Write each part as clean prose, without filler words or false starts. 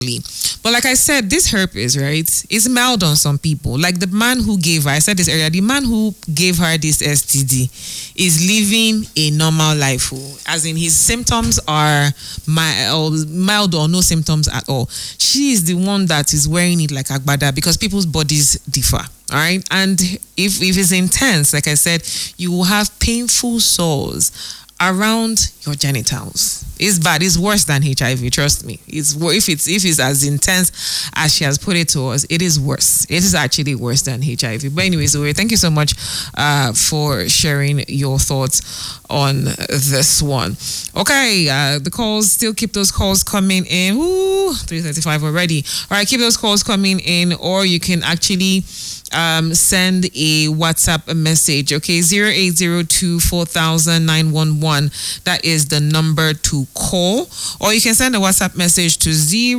But like I said, this herpes, right, is mild on some people. Like the man who gave her, I said this earlier, the man who gave her this STD is living a normal life. As in his symptoms are mild or no symptoms at all. She is the one that is wearing it like agbada because people's bodies differ. All right. And if it's intense, like I said, you will have painful sores around your genitals. It's bad. It's worse than HIV. Trust me. If it's as intense as she has put it to us, it is worse. It is actually worse than HIV. But anyways, thank you so much for sharing your thoughts on this one. Okay, the calls, still keep those calls coming in. 3:35 already. All right, keep those calls coming in, or you can actually send a WhatsApp message. Okay, 0802-4000-911. That is the number to call, or you can send a WhatsApp message to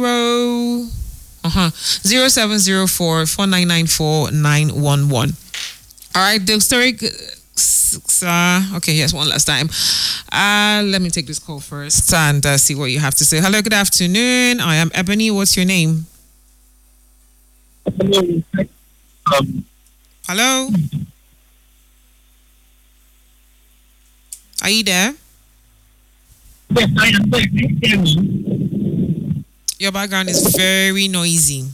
0704-4994-911. All right, the story. Okay, yes, one last time. Let me take this call first and see what you have to say. Hello, good afternoon. I am Ebony. What's your name? Hello? Are you there? Yes, I am there. Can you hear me? Your background is very noisy.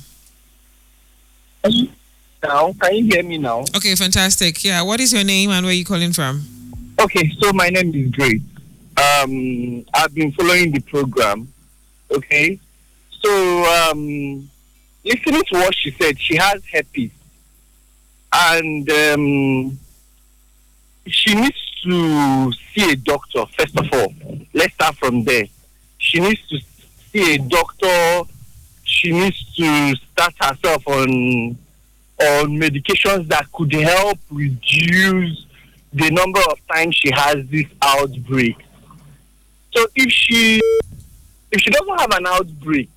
Now, can you hear me now? Okay, fantastic. Yeah, what is your name and where are you calling from? Okay, so my name is Grace. I've been following the program. Okay, so listening to what she said, she has herpes, and she needs to see a doctor. First of all, let's start from there. She needs to see a doctor. She needs to start herself on medications that could help reduce the number of times she has this outbreak. So if she doesn't have an outbreak,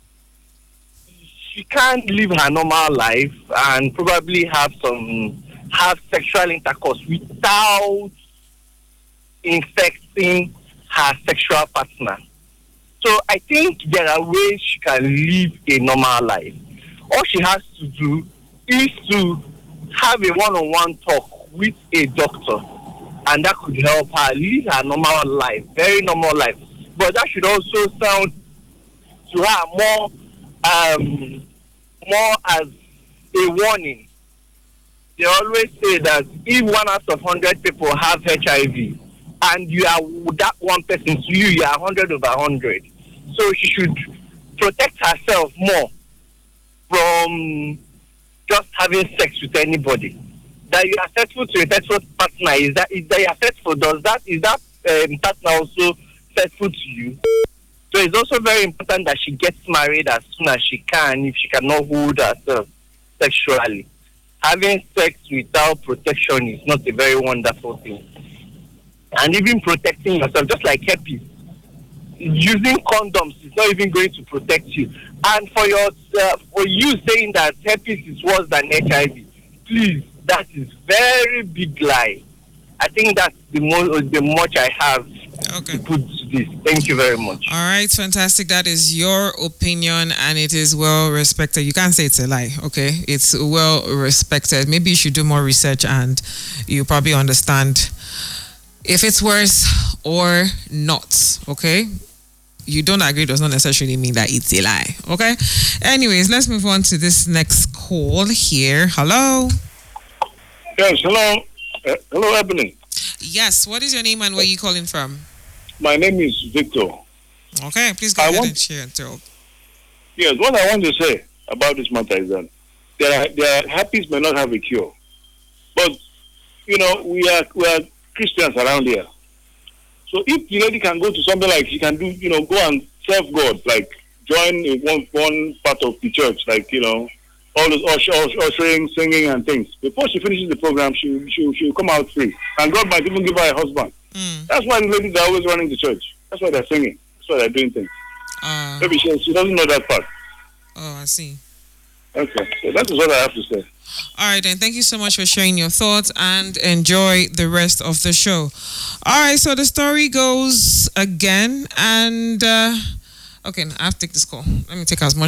she can't live her normal life and probably have sexual intercourse without infecting her sexual partner. So I think there are ways she can live a normal life. All she has to do is to have a one-on-one talk with a doctor, and that could help her live her normal life, very normal life. But that should also sound to her more as a warning. They always say that if 1 out of 100 people have HIV, and you are that one person, to you are 100 over 100. So she should protect herself more from just having sex with anybody. That you are faithful to a faithful partner, is that you are faithful? Is that partner also faithful to you? So it's also very important that she gets married as soon as she can, if she cannot hold herself sexually. Having sex without protection is not a very wonderful thing. And even protecting yourself, just like herpes, using condoms is not even going to protect you. And for you saying that herpes is worse than HIV, please, that is very big lie. I think that's the much I have to put to this. Thank you very much. All right, fantastic. That is your opinion, and it is well respected. You can't say it's a lie, okay? It's well respected. Maybe you should do more research, and you probably understand if it's worse or not, okay? You don't agree does not necessarily mean that it's a lie, okay? Anyways, let's move on to this next call here. Hello? Yes, hello. Hello, Ebony. Yes, what is your name and where are you calling from? My name is Victor. Okay, please go ahead and share and tell. Yes, what I want to say about this matter is that their herpes may not have a cure. But, we are Christians around here. So if the lady can go to something like she can do, go and serve God, like join one part of the church, like, all those ushering, singing and things. Before she finishes the program, she'll come out free. And God might even give her a husband. That's why the ladies are always running the church. That's why they're singing. That's why they're doing things. Maybe she doesn't know that part. Oh, I see. Okay. So that is what I have to say. All right, then. Thank you so much for sharing your thoughts and enjoy the rest of the show. All right, so the story goes again, and Okay, I have to take this call. Let me take as much